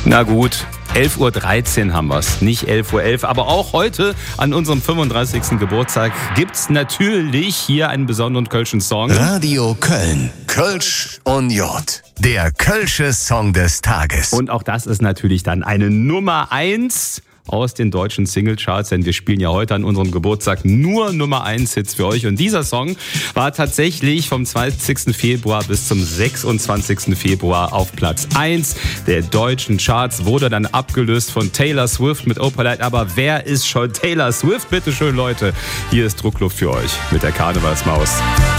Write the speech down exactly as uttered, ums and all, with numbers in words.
Na gut, elf Uhr dreizehn haben wir es, nicht elf Uhr elf. Aber auch heute an unserem fünfunddreißigsten Geburtstag gibt's natürlich hier einen besonderen kölschen Song. Radio Köln, Kölsch und J. Der kölsche Song des Tages. Und auch das ist natürlich dann eine Nummer eins aus den deutschen Singlecharts, denn wir spielen ja heute an unserem Geburtstag nur Nummer eins Hits für euch. Und dieser Song war tatsächlich vom zwanzigsten Februar bis zum sechsundzwanzigsten Februar auf Platz eins der deutschen Charts, wurde dann abgelöst von Taylor Swift mit Opalite. Aber wer ist schon Taylor Swift? Bitte schön, Leute, hier ist Druckluft für euch mit der Karnevalsmaus.